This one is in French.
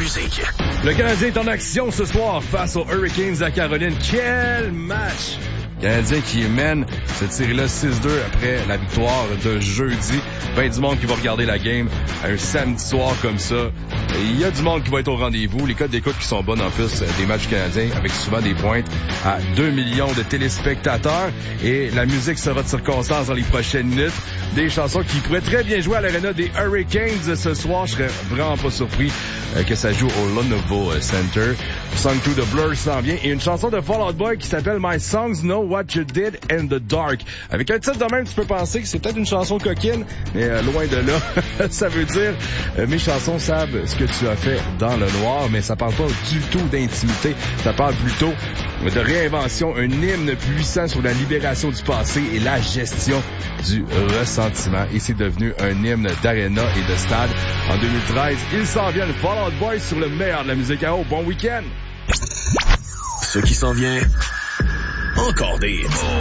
musique. Le Canadien est en action ce soir face aux Hurricanes de la Caroline. Quel match! Le Canadien qui mène cette série-là 6-2 après la victoire de jeudi. Ben du monde qui va regarder la game un samedi soir comme ça. Il y a du monde qui va être au rendez-vous. Les codes d'écoute qui sont bonnes en plus des matchs canadiens avec souvent des pointes à 2 millions de téléspectateurs. Et la musique sera de circonstance dans les prochaines minutes. Des chansons qui pourraient très bien jouer à l'aréna des Hurricanes ce soir. Je serais vraiment pas surpris que ça joue au Lenovo Center. Song 2 de Blur s'en vient. Et une chanson de Fall Out Boy qui s'appelle My Songs Know What You Did in the Dark. Avec un titre de même, tu peux penser que c'est peut-être une chanson coquine, mais loin de là. Ça veut dire mes chansons savent ce que tu as fait dans le noir, mais ça parle pas du tout d'intimité. Ça parle plutôt de réinvention, un hymne puissant sur la libération du passé et la gestion du ressentiment. Et c'est devenu un hymne d'aréna et de stade. En 2013, ils s'en viennent. Fall Out Boy sur le meilleur de la musique à eau. Bon week-end! Ce qui s'en vient, encore des hits.